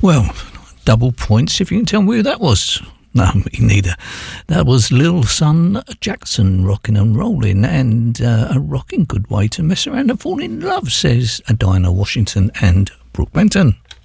Well, double points if you can tell me who that was. No, me neither. That was Lil Son Jackson, rocking and rolling, and a rocking good way to mess around and fall in love, says Dinah Washington and Brooke Benton.